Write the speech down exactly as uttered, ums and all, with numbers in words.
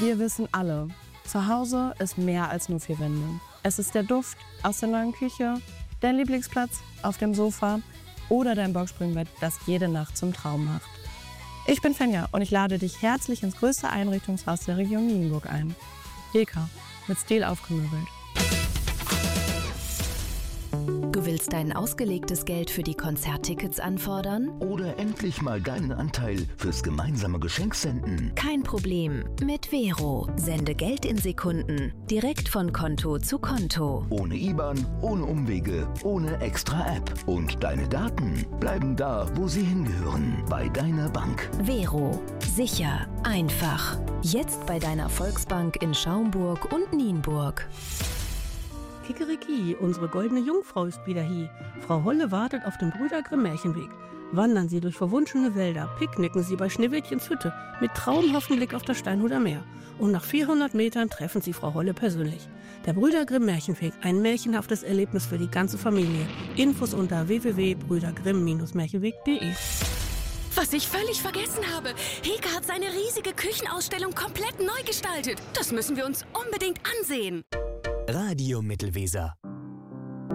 Wir wissen alle, zu Hause ist mehr als nur vier Wände. Es ist der Duft aus der neuen Küche, dein Lieblingsplatz auf dem Sofa oder dein Boxspringbett, das jede Nacht zum Traum macht. Ich bin Fenja und ich lade dich herzlich ins größte Einrichtungshaus der Region Nienburg ein. Heka, mit Stil aufgemöbelt. Du willst dein ausgelegtes Geld für die Konzerttickets anfordern? Oder endlich mal deinen Anteil fürs gemeinsame Geschenk senden? Kein Problem. Mit Vero. Sende Geld in Sekunden. Direkt von Konto zu Konto. Ohne I B A N, ohne Umwege, ohne extra App. Und deine Daten bleiben da, wo sie hingehören. Bei deiner Bank. Vero. Sicher. Einfach. Jetzt bei deiner Volksbank in Schaumburg und Nienburg. Kikeriki, unsere goldene Jungfrau ist wieder hier. Frau Holle wartet auf dem Brüder Grimm Märchenweg. Wandern Sie durch verwunschene Wälder, picknicken Sie bei Schneewittchens Hütte mit traumhaftem Blick auf das Steinhuder Meer. Und nach vierhundert Metern treffen Sie Frau Holle persönlich. Der Brüder Grimm Märchenweg, ein märchenhaftes Erlebnis für die ganze Familie. Infos unter w w w punkt brüder grimm märchenweg punkt de. Was ich völlig vergessen habe. Heka hat seine riesige Küchenausstellung komplett neu gestaltet. Das müssen wir uns unbedingt ansehen. Radio Mittelweser.